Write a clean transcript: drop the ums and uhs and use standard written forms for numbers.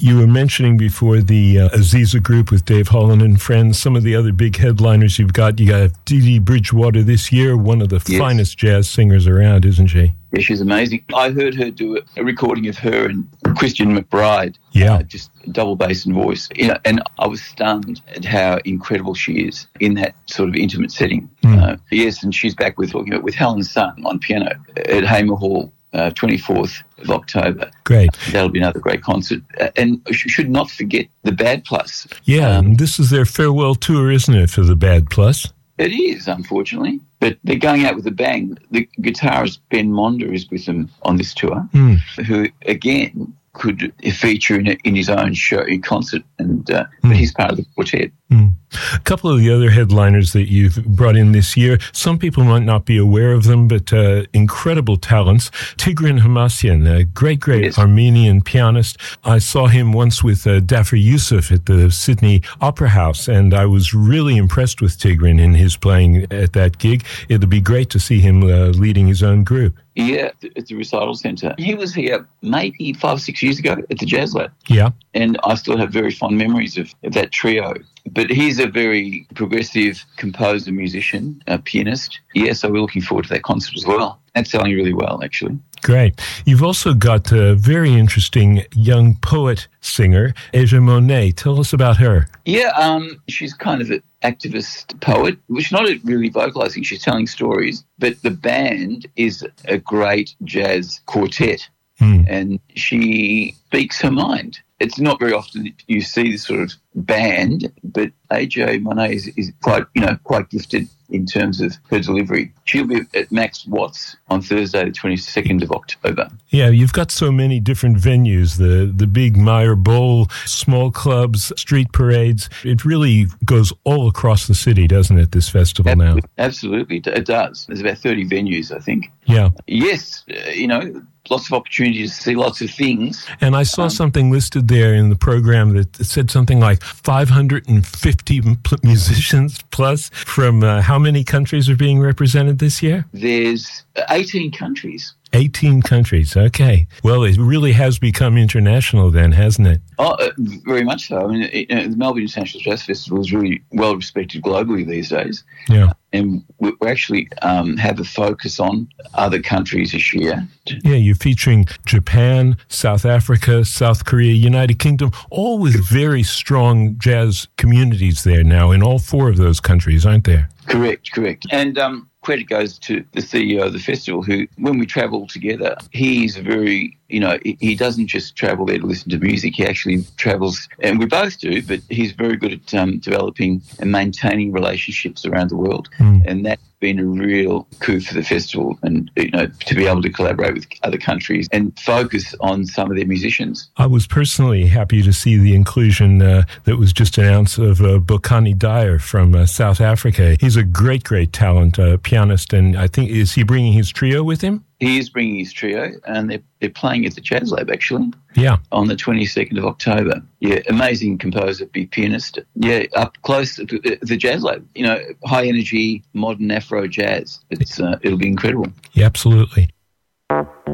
You were mentioning before the Aziza Group with Dave Holland and friends, some of the other big headliners you've got. You got Dee Dee Bridgewater this year, one of the finest jazz singers around, isn't she? Yeah, she's amazing. I heard her do a recording of her and Christian McBride. Yeah. Just double bass and voice. And I was stunned at how incredible she is in that sort of intimate setting. Yes, and she's back with Helen Sutton on piano at Hamer Hall, 24th of October. Great. That'll be another great concert. And should not forget the Bad Plus. Yeah, and this is their farewell tour, isn't it, for the Bad Plus? It is, unfortunately, but they're going out with a bang. The guitarist Ben Monder is with them on this tour, who, again, could feature in his own show, in concert, but he's part of the quartet. A couple of the other headliners that you've brought in this year, some people might not be aware of them, but incredible talents. Tigran Hamasyan, a great Armenian pianist. I saw him once with Dhafar Youssef at the Sydney Opera House, and I was really impressed with Tigran in his playing at that gig. It'll be great to see him leading his own group. Yeah, at the Recital Centre. He was here maybe 5 or 6 years ago at the Jazz Lab. Yeah. And I still have very fond memories of that trio. But he's a very progressive composer, musician, pianist. Yeah, so we're looking forward to that concert as well. That's selling really well, actually. Great. You've also got a very interesting young poet singer, Aja Monet. Tell us about her. Yeah, she's kind of an activist poet, which not really vocalizing. She's telling stories, but the band is a great jazz quartet, and she speaks her mind. It's not very often that you see this sort of band, but Aja Monet is quite gifted in terms of her delivery. She'll be at Max Watts on Thursday, the 22nd of October. Yeah, you've got so many different venues, the big Meyer Bowl, small clubs, street parades. It really goes all across the city, doesn't it, this festival now? Absolutely, it does. There's about 30 venues, I think. Yeah. Yes, lots of opportunities to see lots of things. And I saw something listed there in the program that said something like 550 musicians plus from how many countries are being represented this year? There's 18 countries. 18 countries, okay. Well, it really has become international then, hasn't it? Oh, very much so. I mean, the Melbourne International Jazz Festival is really well respected globally these days. Yeah. And we actually have a focus on other countries this year. Yeah, you're featuring Japan, South Africa, South Korea, United Kingdom, all with very strong jazz communities there now in all four of those countries, aren't there? Correct. And credit goes to the CEO of the festival who, when we travel together, he's very, he doesn't just travel there to listen to music. He actually travels, and we both do, but he's very good at developing and maintaining relationships around the world. And that's been a real coup for the festival, and, to be able to collaborate with other countries and focus on some of their musicians. I was personally happy to see the inclusion that was just announced of Bokani Dyer from South Africa. He's a great talent, pianist, and I think, is he bringing his trio with him? He is bringing his trio, and they're playing at the Jazz Lab, actually. Yeah. On the 22nd of October. Yeah, amazing composer, big pianist. Yeah, up close to the Jazz Lab. High energy, modern Afro jazz. It'll be incredible. Yeah, absolutely.